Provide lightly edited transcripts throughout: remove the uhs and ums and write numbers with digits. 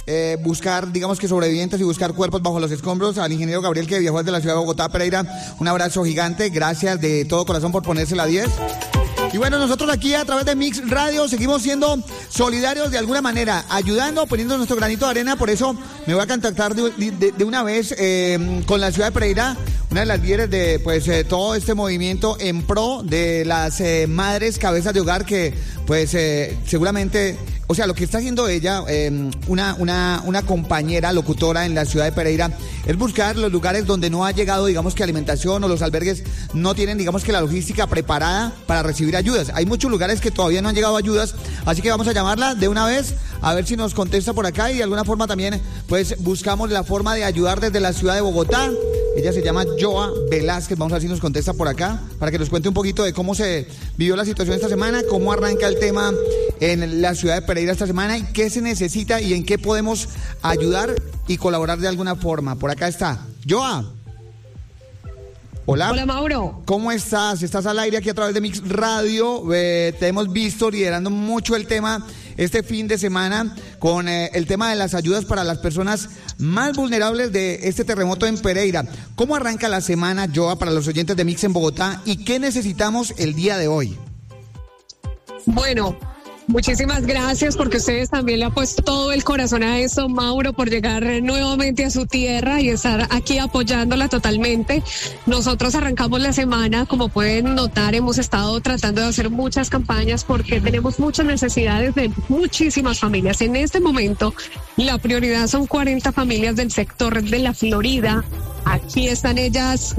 buscar, digamos que sobrevivientes y buscar cuerpos bajo los escombros. Al ingeniero Gabriel, que viajó desde la ciudad de Bogotá, Pereira, un abrazo gigante, gracias de todo corazón por ponerse la 10. Y bueno, nosotros aquí a través de Mix Radio seguimos siendo solidarios de alguna manera, ayudando, poniendo nuestro granito de arena. Por eso me voy a contactar de una vez con la ciudad de Pereira, una de las líderes de todo este movimiento en pro de las madres cabezas de hogar que seguramente, o sea, lo que está haciendo ella, una compañera locutora en la ciudad de Pereira, es buscar los lugares donde no ha llegado, digamos que alimentación, o los albergues no tienen, digamos que la logística preparada para recibir ayudas. Hay muchos lugares que todavía no han llegado ayudas, así que vamos a llamarla de una vez, a ver si nos contesta por acá, y de alguna forma también, pues, buscamos la forma de ayudar desde la ciudad de Bogotá. Ella se llama Joa Velázquez, vamos a ver si nos contesta por acá, para que nos cuente un poquito de cómo se vivió la situación esta semana, cómo arranca el tema en la ciudad de Pereira esta semana, y qué se necesita y en qué podemos ayudar y colaborar de alguna forma. Por acá está. Joa. Hola. Hola, Mauro. ¿Cómo estás? Estás al aire aquí a través de Mix Radio. Te hemos visto liderando mucho el tema este fin de semana con el tema de las ayudas para las personas más vulnerables de este terremoto en Pereira. ¿Cómo arranca la semana, Joa, para los oyentes de Mix en Bogotá, y qué necesitamos el día de hoy? Bueno, muchísimas gracias porque ustedes también le han puesto todo el corazón a eso, Mauro, por llegar nuevamente a su tierra y estar aquí apoyándola totalmente. Nosotros arrancamos la semana, como pueden notar, hemos estado tratando de hacer muchas campañas porque tenemos muchas necesidades de muchísimas familias. En este momento, la prioridad son 40 familias del sector de la Florida. Aquí están ellas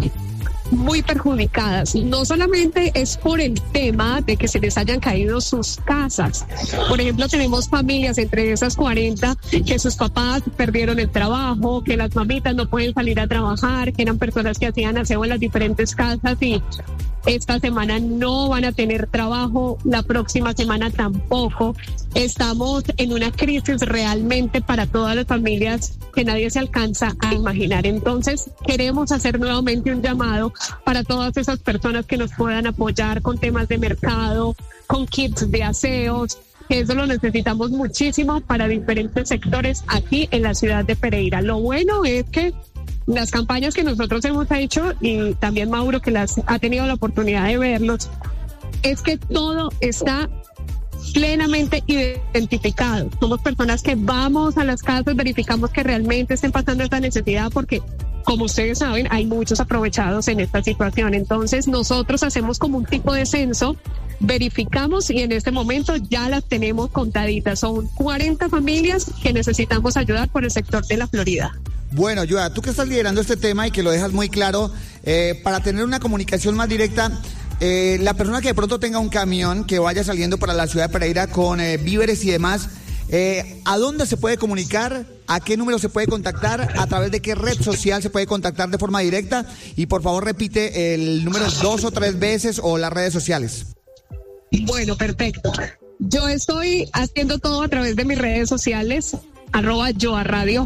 muy perjudicadas. No solamente es por el tema de que se les hayan caído sus casas. Por ejemplo, tenemos familias entre esas 40 que sus papás perdieron el trabajo, que las mamitas no pueden salir a trabajar, que eran personas que hacían aseo en las diferentes casas y esta semana no van a tener trabajo, la próxima semana tampoco. Estamos en una crisis realmente para todas las familias que nadie se alcanza a imaginar. Entonces, queremos hacer nuevamente un llamado para todas esas personas que nos puedan apoyar con temas de mercado, con kits de aseos, que eso lo necesitamos muchísimo para diferentes sectores aquí en la ciudad de Pereira. Lo bueno es que las campañas que nosotros hemos hecho, y también Mauro, que las ha tenido la oportunidad de verlos, es que todo está plenamente identificado. Somos personas que vamos a las casas, verificamos que realmente estén pasando esta necesidad, porque como ustedes saben, hay muchos aprovechados en esta situación. Entonces nosotros hacemos como un tipo de censo, verificamos y en este momento ya las tenemos contaditas. Son 40 familias que necesitamos ayudar por el sector de la Florida. Bueno, Joa, tú que estás liderando este tema y que lo dejas muy claro, para tener una comunicación más directa, la persona que de pronto tenga un camión que vaya saliendo para la ciudad de Pereira con víveres y demás, ¿a dónde se puede comunicar? ¿A qué número se puede contactar? ¿A través de qué red social se puede contactar de forma directa? Y por favor repite el número 2 o 3 veces o las redes sociales. Bueno, perfecto. Yo estoy haciendo todo a través de mis redes sociales, @Joa Radio,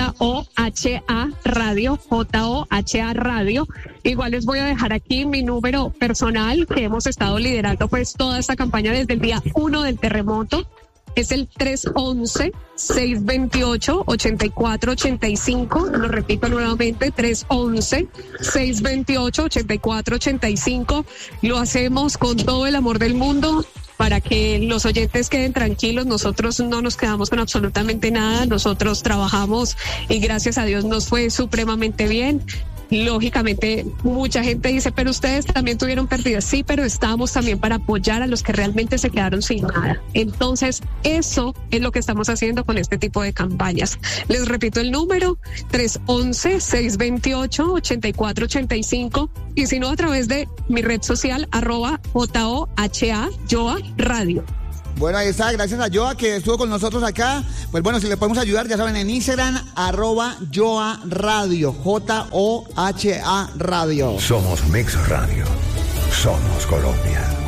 Joha Radio, Joha Radio. Igual les voy a dejar aquí mi número personal, que hemos estado liderando pues toda esta campaña desde el día 1 del terremoto. Es el 311-628-8485. Lo repito nuevamente, 311-628-8485. Lo hacemos con todo el amor del mundo para que los oyentes queden tranquilos. Nosotros no nos quedamos con absolutamente nada. Nosotros trabajamos y gracias a Dios nos fue supremamente bien. Lógicamente, mucha gente dice, pero ustedes también tuvieron pérdidas. Sí, pero estamos también para apoyar a los que realmente se quedaron sin nada. Entonces, eso es lo que estamos haciendo con este tipo de campañas. Les repito el número, 311-628-8485. Y si no, a través de mi red social, @Joha Joa Radio. Bueno, ahí está, gracias a Joa que estuvo con nosotros acá. Pues bueno, si le podemos ayudar, ya saben, en Instagram, @Joa Radio, Joha Radio. Somos Mix Radio, somos Colombia.